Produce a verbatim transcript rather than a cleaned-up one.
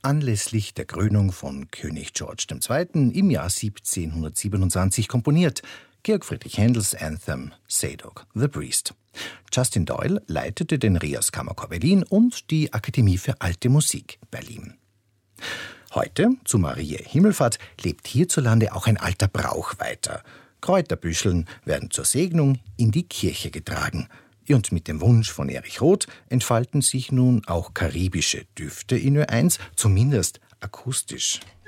anlässlich der Krönung von König George der Zweite. im Jahr siebzehnhundertsiebenundzwanzig komponiert. Georg Friedrich Händels Anthem Zadok the Priest. Justin Doyle leitete den Rias Kammerchor Berlin und die Akademie für Alte Musik Berlin. Heute, zu Mariä Himmelfahrt, lebt hierzulande auch ein alter Brauch weiter. Kräuterbüscheln werden zur Segnung in die Kirche getragen. Und mit dem Wunsch von Erich Roth entfalten sich nun auch karibische Düfte in Ö eins, zumindest akustisch.